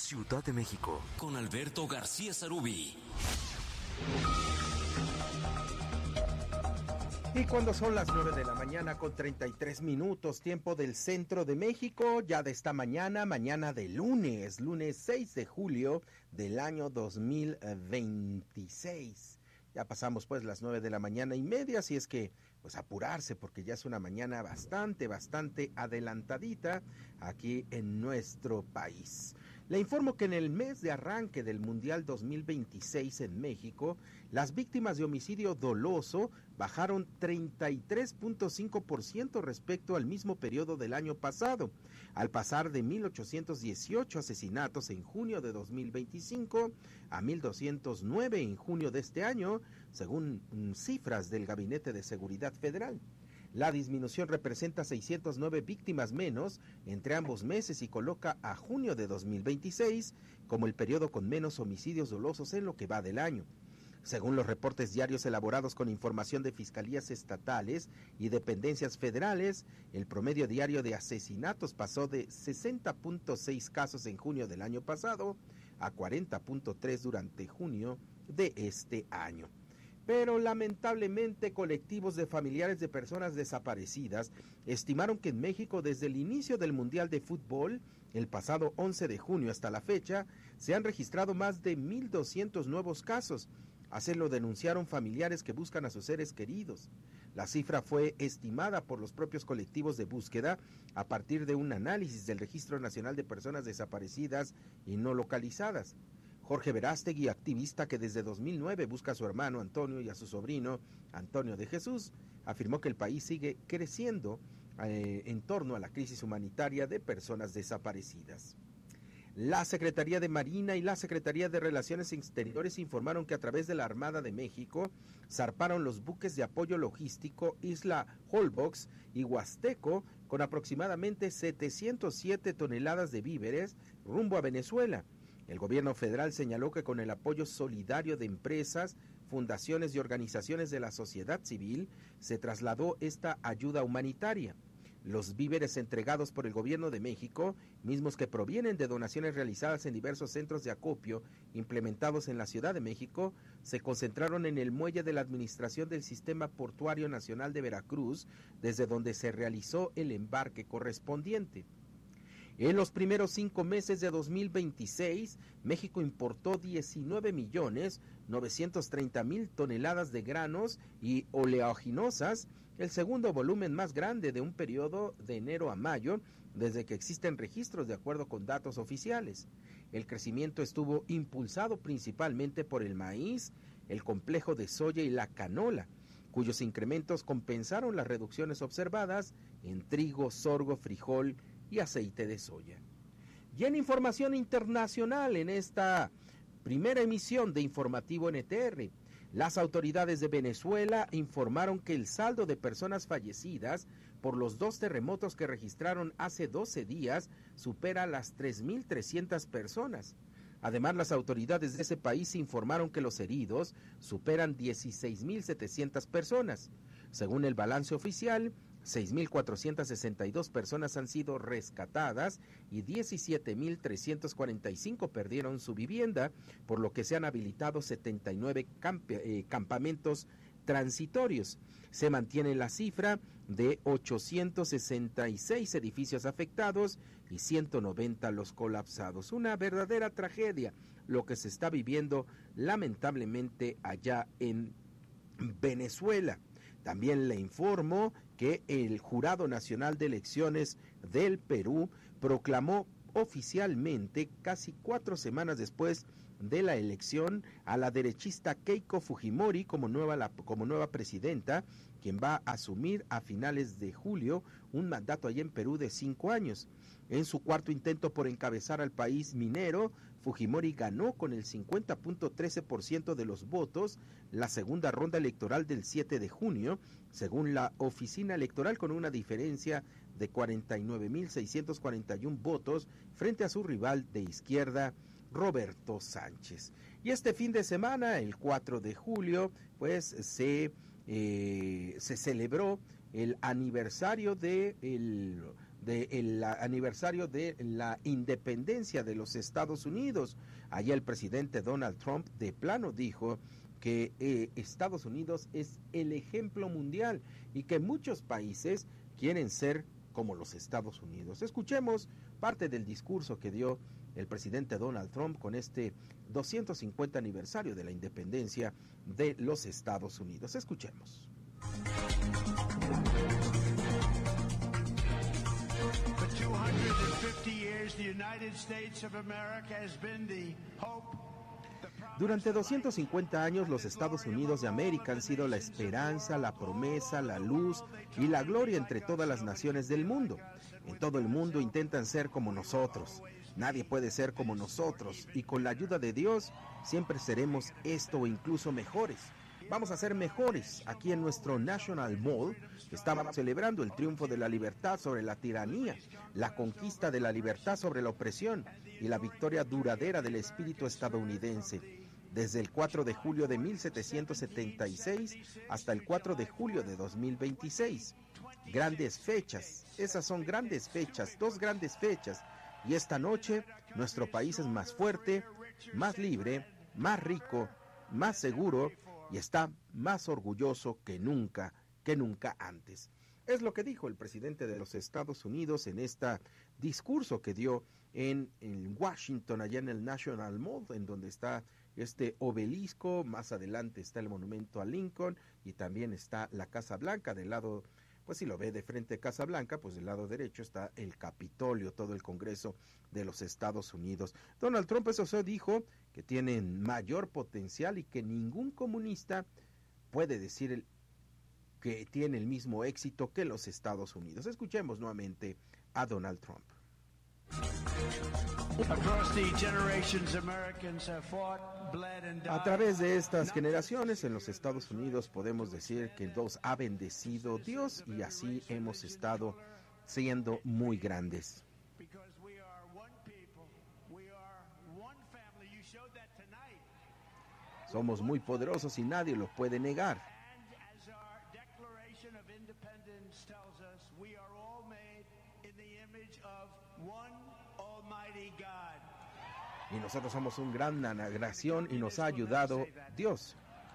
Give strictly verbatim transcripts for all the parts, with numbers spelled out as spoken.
Ciudad de México, con Alberto García Sarubí. Y cuando son las nueve de la mañana con treinta y tres minutos, tiempo del centro de México, ya de esta mañana, mañana de lunes, lunes seis de julio del año dos mil veintiséis. Ya pasamos pues las nueve de la mañana y media, así es que pues apurarse porque ya es una mañana bastante, bastante adelantadita aquí en nuestro país. Le informo que en el mes de arranque del Mundial dos mil veintiséis en México, las víctimas de homicidio doloso bajaron treinta y tres punto cinco por ciento respecto al mismo periodo del año pasado, al pasar de mil ochocientos dieciocho asesinatos en junio de dos mil veinticinco a mil doscientos nueve en junio de este año, según mm, cifras del Gabinete de Seguridad Federal. La disminución representa seiscientas nueve víctimas menos entre ambos meses y coloca a junio de dos mil veintiséis como el periodo con menos homicidios dolosos en lo que va del año. Según los reportes diarios elaborados con información de fiscalías estatales y dependencias federales, el promedio diario de asesinatos pasó de sesenta punto seis casos en junio del año pasado a cuarenta punto tres durante junio de este año. Pero lamentablemente colectivos de familiares de personas desaparecidas estimaron que en México desde el inicio del Mundial de Fútbol, el pasado once de junio hasta la fecha, se han registrado más de mil doscientos nuevos casos. Así lo denunciaron familiares que buscan a sus seres queridos. La cifra fue estimada por los propios colectivos de búsqueda a partir de un análisis del Registro Nacional de Personas Desaparecidas y No Localizadas. Jorge Verástegui, activista que desde dos mil nueve busca a su hermano Antonio y a su sobrino Antonio de Jesús, afirmó que el país sigue creciendo eh, en torno a la crisis humanitaria de personas desaparecidas. La Secretaría de Marina y la Secretaría de Relaciones Exteriores informaron que a través de la Armada de México zarparon los buques de apoyo logístico Isla Holbox y Huasteco con aproximadamente setecientas siete toneladas de víveres rumbo a Venezuela. El gobierno federal señaló que con el apoyo solidario de empresas, fundaciones y organizaciones de la sociedad civil, se trasladó esta ayuda humanitaria. Los víveres entregados por el gobierno de México, mismos que provienen de donaciones realizadas en diversos centros de acopio implementados en la Ciudad de México, se concentraron en el muelle de la Administración del Sistema Portuario Nacional de Veracruz, desde donde se realizó el embarque correspondiente. En los primeros cinco meses de dos mil veintiséis, México importó diecinueve millones novecientos treinta mil toneladas de granos y oleaginosas, el segundo volumen más grande de un periodo de enero a mayo, desde que existen registros de acuerdo con datos oficiales. El crecimiento estuvo impulsado principalmente por el maíz, el complejo de soya y la canola, cuyos incrementos compensaron las reducciones observadas en trigo, sorgo, frijol y aceite de soya. Y en información internacional, en esta primera emisión de Informativo N T R, las autoridades de Venezuela informaron que el saldo de personas fallecidas por los dos terremotos que registraron hace doce días supera las tres mil trescientas personas. Además, las autoridades de ese país informaron que los heridos superan dieciséis mil setecientas personas. Según el balance oficial, seis mil cuatrocientas sesenta y dos personas han sido rescatadas y diecisiete mil trescientos cuarenta y cinco perdieron su vivienda, por lo que se han habilitado setenta y nueve camp- eh, campamentos transitorios. Se mantiene la cifra de ochocientos sesenta y seis edificios afectados y ciento noventa los colapsados. Una verdadera tragedia lo que se está viviendo lamentablemente allá en Venezuela. También le informo que el Jurado Nacional de Elecciones del Perú proclamó oficialmente, casi cuatro semanas después de la elección, a la derechista Keiko Fujimori como nueva, la, como nueva presidenta, quien va a asumir a finales de julio un mandato allá en Perú de cinco años. En su cuarto intento por encabezar al país minero, Fujimori ganó con el cincuenta punto trece por ciento de los votos la segunda ronda electoral del siete de junio, según la oficina electoral, con una diferencia de cuarenta y nueve mil seiscientos cuarenta y uno votos frente a su rival de izquierda, Roberto Sánchez. Y este fin de semana, el cuatro de julio, pues se, eh, se celebró el aniversario de el del aniversario de la independencia de los Estados Unidos. Allí el presidente Donald Trump de plano dijo que eh, Estados Unidos es el ejemplo mundial y que muchos países quieren ser como los Estados Unidos. Escuchemos parte del discurso que dio el presidente Donald Trump con este doscientos cincuenta aniversario de la independencia de los Estados Unidos. Escuchemos. For two hundred fifty years, the United States of America has been the hope. Durante doscientos cincuenta años, los Estados Unidos de América han sido la esperanza, la promesa, la luz y la gloria entre todas las naciones del mundo. En todo el mundo intentan ser como nosotros. Nadie puede ser como nosotros y con la ayuda de Dios siempre seremos esto o incluso mejores. Vamos a ser mejores. Aquí en nuestro National Mall estamos celebrando el triunfo de la libertad sobre la tiranía, la conquista de la libertad sobre la opresión y la victoria duradera del espíritu estadounidense. Desde el cuatro de julio de mil setecientos setenta y seis hasta el cuatro de julio de dos mil veintiséis. Grandes fechas, esas son grandes fechas, dos grandes fechas. Y esta noche nuestro país es más fuerte, más libre, más rico, más seguro y está más orgulloso que nunca, que nunca antes. Es lo que dijo el presidente de los Estados Unidos en este discurso que dio en, en Washington, allá en el National Mall, en donde está este obelisco. Más adelante está el monumento a Lincoln y también está la Casa Blanca. Del lado, pues si lo ve de frente a Casa Blanca, pues del lado derecho está el Capitolio, todo el Congreso de los Estados Unidos. Donald Trump, eso se dijo, que tienen mayor potencial y que ningún comunista puede decir el, que tiene el mismo éxito que los Estados Unidos. Escuchemos nuevamente a Donald Trump. A través de estas generaciones en los Estados Unidos podemos decir que nos ha bendecido Dios y así hemos estado siendo muy grandes. Somos muy poderosos y nadie lo puede negar. Y nosotros somos una gran nación y nos ha ayudado Dios.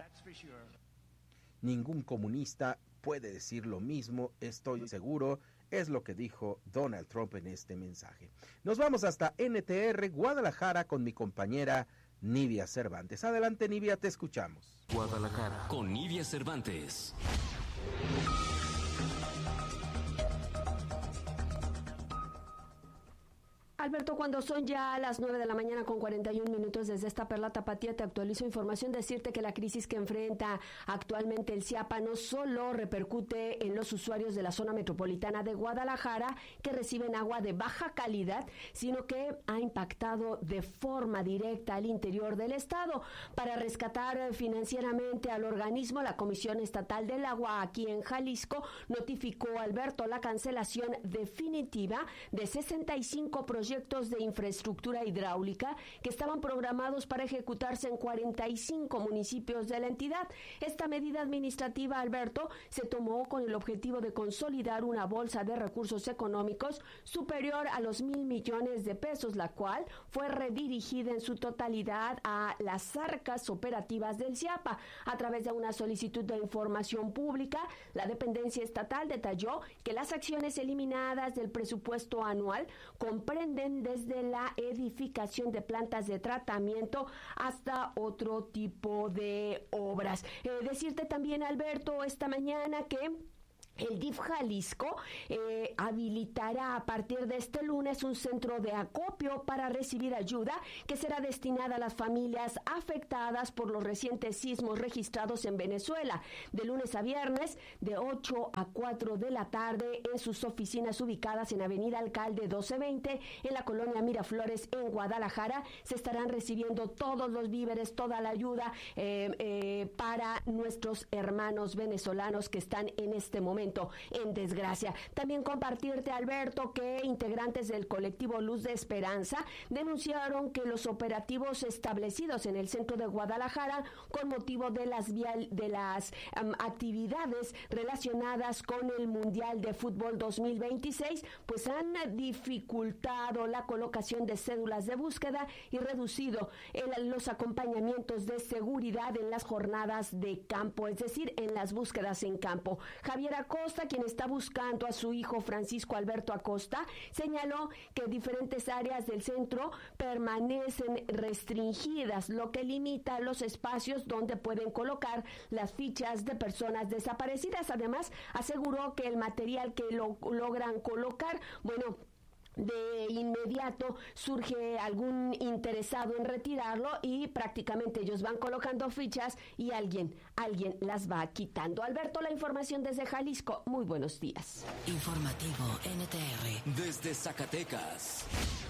Ningún comunista puede decir lo mismo, estoy seguro, es lo que dijo Donald Trump en este mensaje. Nos vamos hasta N T R Guadalajara con mi compañera Nidia Cervantes. Adelante, Nidia, te escuchamos. Guadalajara con Nidia Cervantes. Alberto, cuando son ya las nueve de la mañana con cuarenta y un minutos desde esta Perla Tapatía, te actualizo información, decirte que la crisis que enfrenta actualmente el CIAPA no solo repercute en los usuarios de la zona metropolitana de Guadalajara, que reciben agua de baja calidad, sino que ha impactado de forma directa al interior del estado. Para rescatar financieramente al organismo, la Comisión Estatal del Agua aquí en Jalisco notificó, Alberto, la cancelación definitiva de sesenta y cinco proyectos de infraestructura hidráulica que estaban programados para ejecutarse en cuarenta y cinco municipios de la entidad. Esta medida administrativa, Alberto, se tomó con el objetivo de consolidar una bolsa de recursos económicos superior a los mil millones de pesos, la cual fue redirigida en su totalidad a las arcas operativas del CIAPA. A través de una solicitud de información pública, la dependencia estatal detalló que las acciones eliminadas del presupuesto anual comprenden desde la edificación de plantas de tratamiento hasta otro tipo de obras. Eh, decirte también, Alberto, esta mañana que el D I F Jalisco eh, habilitará a partir de este lunes un centro de acopio para recibir ayuda que será destinada a las familias afectadas por los recientes sismos registrados en Venezuela, de lunes a viernes de ocho a cuatro de la tarde en sus oficinas ubicadas en Avenida Alcalde doce veinte en la colonia Miraflores en Guadalajara. Se estarán recibiendo todos los víveres, toda la ayuda eh, eh, para nuestros hermanos venezolanos que están en este momento momento en desgracia. También compartirte, Alberto, que integrantes del colectivo Luz de Esperanza denunciaron que los operativos establecidos en el centro de Guadalajara con motivo de las vial, de las um, actividades relacionadas con el Mundial de Fútbol dos mil veintiséis, pues han dificultado la colocación de cédulas de búsqueda y reducido el, los acompañamientos de seguridad en las jornadas de campo, es decir, en las búsquedas en campo. Javier Acosta, quien está buscando a su hijo Francisco Alberto Acosta, señaló que diferentes áreas del centro permanecen restringidas, lo que limita los espacios donde pueden colocar las fichas de personas desaparecidas. Además, aseguró que el material que lo logran colocar, bueno, de inmediato surge algún interesado en retirarlo y prácticamente ellos van colocando fichas y alguien, alguien las va quitando. Alberto, la información desde Jalisco. Muy buenos días. Informativo N T R. Desde Zacatecas.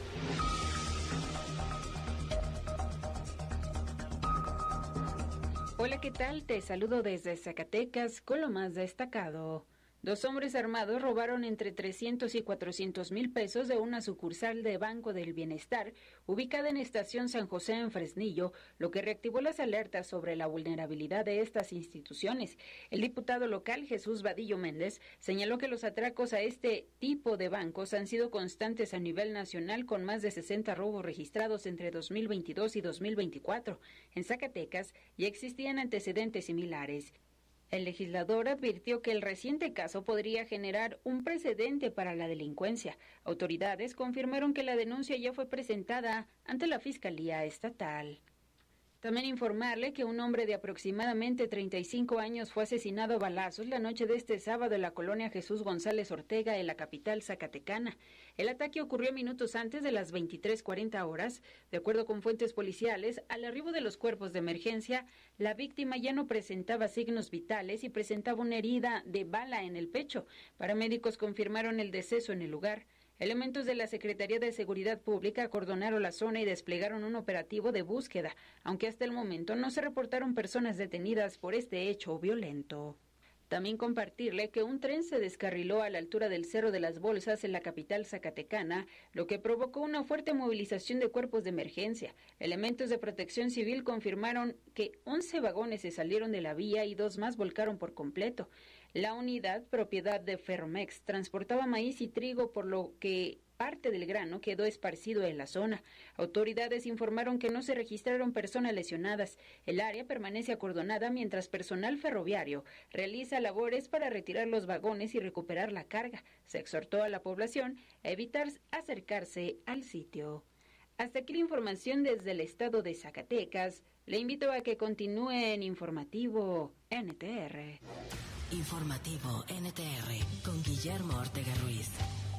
Hola, ¿qué tal? Te saludo desde Zacatecas con lo más destacado. Dos hombres armados robaron entre trescientos y cuatrocientos mil pesos de una sucursal de Banco del Bienestar ubicada en Estación San José en Fresnillo, lo que reactivó las alertas sobre la vulnerabilidad de estas instituciones. El diputado local Jesús Vadillo Méndez señaló que los atracos a este tipo de bancos han sido constantes a nivel nacional, con más de sesenta robos registrados entre dos mil veintidós y dos mil veinticuatro. En Zacatecas ya existían antecedentes similares. El legislador advirtió que el reciente caso podría generar un precedente para la delincuencia. Autoridades confirmaron que la denuncia ya fue presentada ante la Fiscalía Estatal. También informarle que un hombre de aproximadamente treinta y cinco años fue asesinado a balazos la noche de este sábado en la colonia Jesús González Ortega, en la capital zacatecana. El ataque ocurrió minutos antes de las veintitrés cuarenta horas. De acuerdo con fuentes policiales, al arribo de los cuerpos de emergencia, la víctima ya no presentaba signos vitales y presentaba una herida de bala en el pecho. Paramédicos confirmaron el deceso en el lugar. Elementos de la Secretaría de Seguridad Pública acordonaron la zona y desplegaron un operativo de búsqueda, aunque hasta el momento no se reportaron personas detenidas por este hecho violento. También compartirle que un tren se descarriló a la altura del Cerro de las Bolsas en la capital zacatecana, lo que provocó una fuerte movilización de cuerpos de emergencia. Elementos de protección civil confirmaron que once vagones se salieron de la vía y dos más volcaron por completo. La unidad, propiedad de Ferromex, transportaba maíz y trigo, por lo que parte del grano quedó esparcido en la zona. Autoridades informaron que no se registraron personas lesionadas. El área permanece acordonada mientras personal ferroviario realiza labores para retirar los vagones y recuperar la carga. Se exhortó a la población a evitar acercarse al sitio. Hasta aquí la información desde el estado de Zacatecas. Le invito a que continúe en Informativo N T R. Informativo N T R con Guillermo Ortega Ruiz.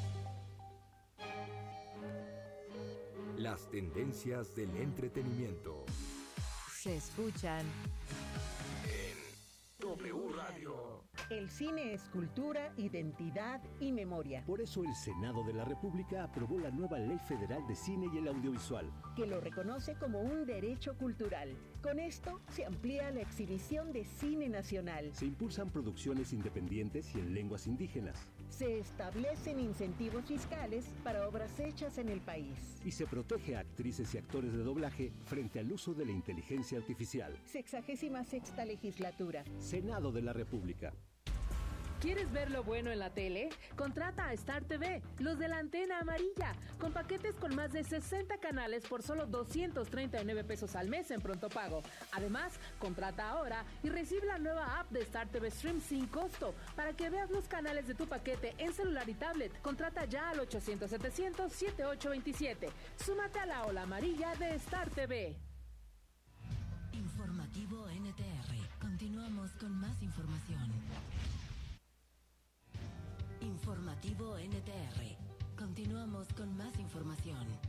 Las tendencias del entretenimiento se escuchan en W Radio. El cine es cultura, identidad y memoria. Por eso el Senado de la República aprobó la nueva Ley Federal de Cine y el Audiovisual, que lo reconoce como un derecho cultural. Con esto se amplía la exhibición de cine nacional. Se impulsan producciones independientes y en lenguas indígenas. Se establecen incentivos fiscales para obras hechas en el país. Y se protege a actrices y actores de doblaje frente al uso de la inteligencia artificial. Sexagésima sexta legislatura. Senado de la República. ¿Quieres ver lo bueno en la tele? Contrata a Star T V, los de la antena amarilla, con paquetes con más de sesenta canales por solo doscientos treinta y nueve pesos al mes en pronto pago. Además, contrata ahora y recibe la nueva app de Star T V Stream sin costo para que veas los canales de tu paquete en celular y tablet. Contrata ya al ochocientos setecientos setenta y ocho veintisiete. Súmate a la ola amarilla de Star T V. Informativo N T R. Continuamos con más información. Informativo N T R. Continuamos con más información.